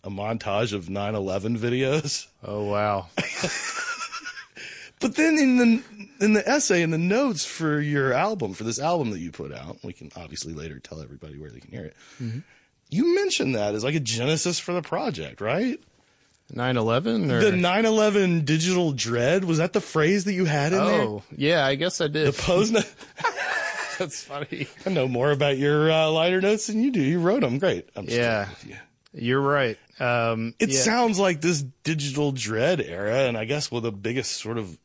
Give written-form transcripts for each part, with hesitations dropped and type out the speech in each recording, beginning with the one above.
a montage of 9/11 videos. Oh, wow. But then in the essay, in the notes for your album, for this album that you put out, we can obviously later tell everybody where they can hear it. Mm-hmm. You mentioned that as like a genesis for the project, right? 9/11? Or? The 9/11 digital dread, was that the phrase that you had in there? Oh, yeah, I guess I did. The pose. That's funny. I know more about your liner notes than you do. You wrote them. Great. I'm just Yeah, with you. You're right. It sounds like this digital dread era, and I guess the biggest sort of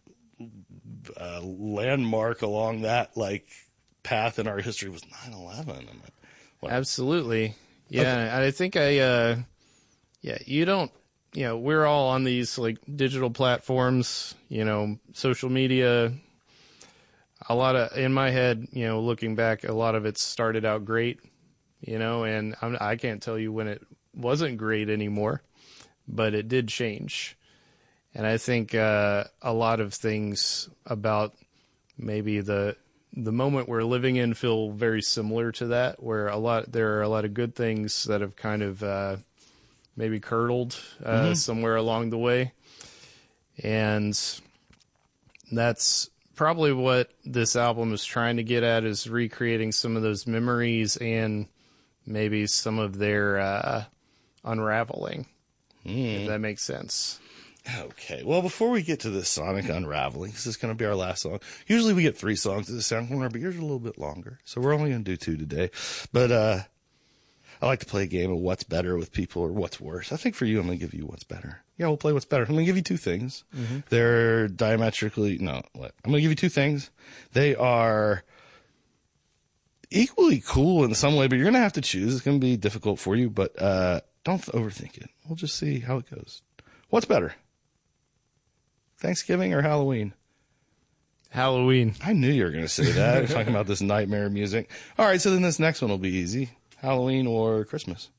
landmark along that like path in our history was 9/11. Absolutely. Yeah, Okay. I think you don't, we're all on these like digital platforms, social media. A lot of, in my head, looking back, a lot of it started out great, and I can't tell you when it wasn't great anymore, but it did change. And I think a lot of things about maybe the moment we're living in feel very similar to that, where there are a lot of good things that have kind of maybe curdled somewhere along the way. And that's probably what this album is trying to get at, is recreating some of those memories and maybe some of their unraveling, if that makes sense. Okay, well, before we get to the sonic unraveling, this is going to be our last song. Usually we get 3 songs at the Sound Corner, but yours are a little bit longer, so we're only going to do 2 today. But I like to play a game of what's better with people or what's worse. I think for you, I'm going to give you what's better. Yeah, we'll play what's better. I'm going to give you 2 things. Mm-hmm. They're diametrically, I'm going to give you 2 things. They are equally cool in some way, but you're going to have to choose. It's going to be difficult for you, but don't overthink it. We'll just see how it goes. What's better? Thanksgiving or Halloween? Halloween. I knew you were going to say that. Talking about this nightmare music. All right, so then this next one will be easy. Halloween or Christmas?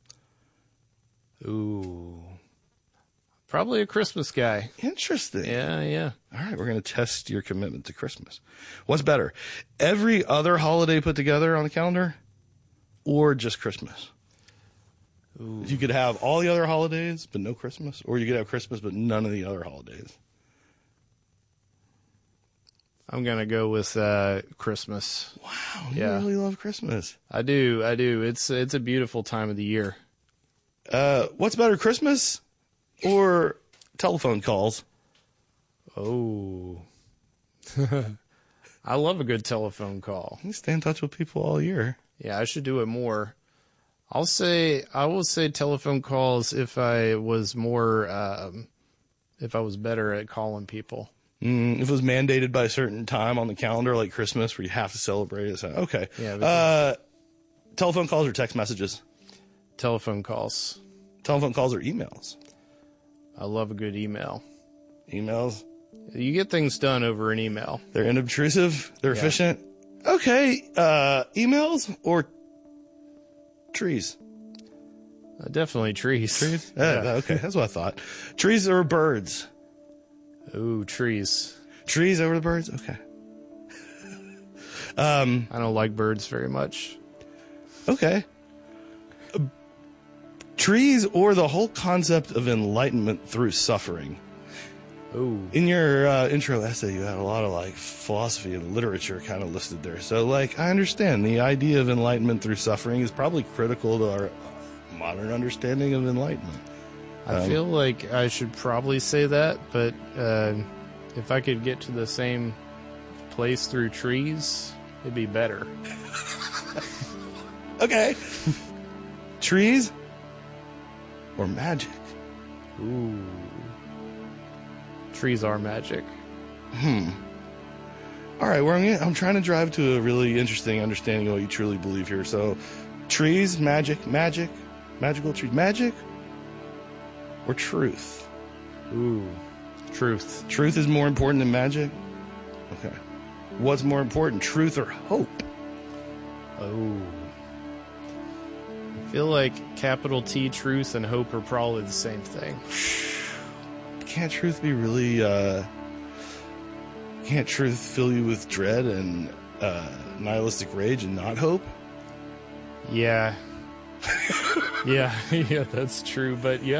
Ooh. Probably a Christmas guy. Interesting. Yeah. All right, we're going to test your commitment to Christmas. What's better? Every other holiday put together on the calendar or just Christmas? Ooh. You could have all the other holidays but no Christmas, or you could have Christmas but none of the other holidays. I'm going to go with Christmas. Wow, you really love Christmas. I do. It's a beautiful time of the year. What's better, Christmas or telephone calls? Oh. I love a good telephone call. You stay in touch with people all year. Yeah, I should do it more. I will say telephone calls if I was better at calling people. If it was mandated by a certain time on the calendar, like Christmas, where you have to celebrate it. So, okay. Yeah. Telephone calls or text messages? Telephone calls. Telephone calls or emails? I love a good email. Emails? You get things done over an email. They're inobtrusive. They're efficient. Okay. Emails or trees? Definitely trees. Trees? Yeah. Okay. That's what I thought. Trees or birds? Ooh, trees. Trees over the birds? Okay. I don't like birds very much. Okay. Trees or the whole concept of enlightenment through suffering? Ooh. In your intro essay, you had a lot of like philosophy and literature kind of listed there. So like, I understand the idea of enlightenment through suffering is probably critical to our modern understanding of enlightenment. I feel like I should probably say that, but if I could get to the same place through trees, it'd be better. Okay. Trees or magic? Ooh. Trees are magic. All right, I'm trying to drive to a really interesting understanding of what you truly believe here. So, trees, magical trees, magic or truth? Ooh, truth. Truth is more important than magic? Okay. What's more important, truth or hope? Oh. I feel like capital T, truth, and hope are probably the same thing. Can't truth be really, can't truth fill you with dread and nihilistic rage and not hope? Yeah. Yeah, that's true. But yeah.